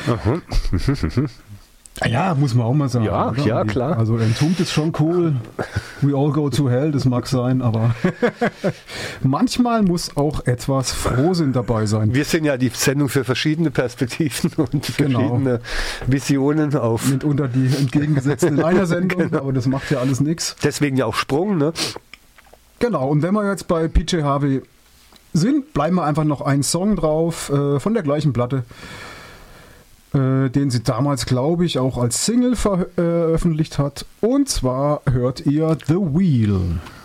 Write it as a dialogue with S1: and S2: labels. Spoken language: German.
S1: Aha.
S2: Ja, muss man auch mal sagen.
S1: Ja,
S2: oder?
S1: ja, klar.
S2: Also Entombed ist schon cool. We all go to hell, das mag sein, aber manchmal muss auch etwas Frohsinn dabei sein.
S1: Wir sind ja die Sendung für verschiedene Perspektiven und verschiedene Visionen auf.
S2: Mitunter die entgegengesetzten in einer Sendung, aber das macht ja alles nichts.
S1: Deswegen ja auch Sprung, ne?
S2: Genau, und wenn wir jetzt bei PJ Harvey sind, bleiben wir einfach noch einen Song drauf von der gleichen Platte, den sie damals, glaube ich, auch als Single veröffentlicht hat. Und zwar hört ihr The Wheel.